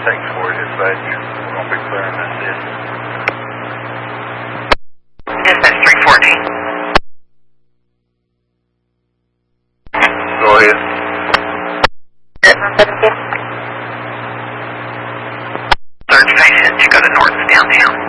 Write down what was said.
Take 4 dispatch. We're going to be clearing this distance. Dispatch 314. Go ahead. Third patient, you go to North downtown.